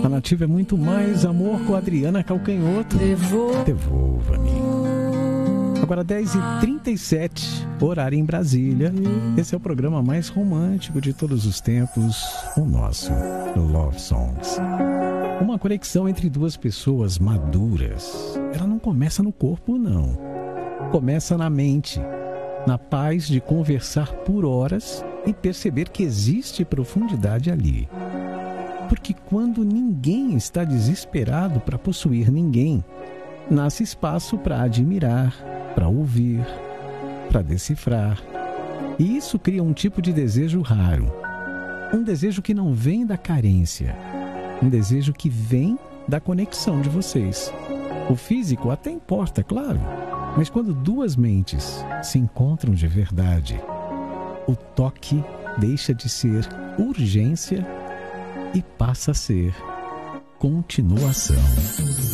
A Nativa é muito mais amor com a Adriana Calcanhoto. Devolva-me. Agora 10h37, horário em Brasília. Esse é o programa mais romântico de todos os tempos, o nosso Love Songs. Uma conexão entre duas pessoas maduras. Ela não começa no corpo, não. Começa na mente, na paz de conversar por horas e perceber que existe profundidade ali. Porque quando ninguém está desesperado para possuir ninguém, nasce espaço para admirar, para ouvir, para decifrar. E isso cria um tipo de desejo raro. Um desejo que não vem da carência. Um desejo que vem da conexão de vocês. O físico até importa, claro. Mas quando duas mentes se encontram de verdade, o toque deixa de ser urgência e passa a ser continuação.